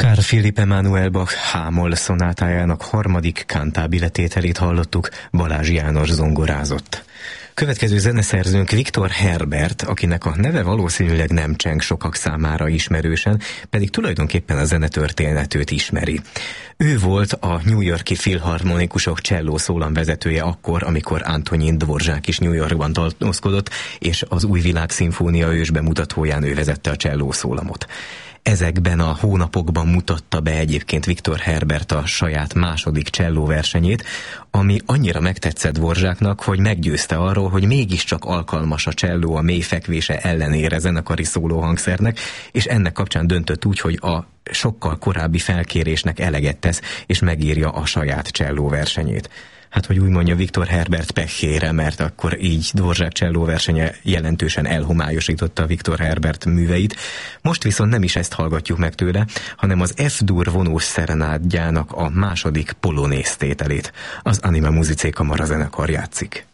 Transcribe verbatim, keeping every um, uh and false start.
Carl Philipp Emanuel Bach H-moll szonátájának harmadik cantabile tételét hallottuk, Balázs János zongorázott. Következő zeneszerzőnk Viktor Herbert, akinek a neve valószínűleg nem cseng sokak számára ismerősen, pedig tulajdonképpen a zenetörténetőt ismeri. Ő volt a New York-i filharmonikusok cselló szólamvezetője akkor, amikor Antonin Dvorzsák is New Yorkban tartózkodott, és az Új Világ Szimfónia ős bemutatóján ő vezette a cselló szólamot. Ezekben a hónapokban mutatta be egyébként Viktor Herbert a saját második csellóversenyét, ami annyira megtetszett Dvorzsáknak, hogy meggyőzte arról, hogy mégiscsak alkalmas a cselló a mély fekvése ellenére zenekari szólóhangszernek, és ennek kapcsán döntött úgy, hogy a sokkal korábbi felkérésnek eleget tesz, és megírja a saját csellóversenyét. Hát, hogy úgy mondja, Viktor Herbert pehére, mert akkor így Dvorzsák csellóversenye jelentősen elhomályosította Viktor Herbert műveit. Most viszont nem is ezt hallgatjuk meg tőle, hanem az F-dur vonós szerenádjának a második polonész tételét. Az Anima Musicae kamarazenekar játszik.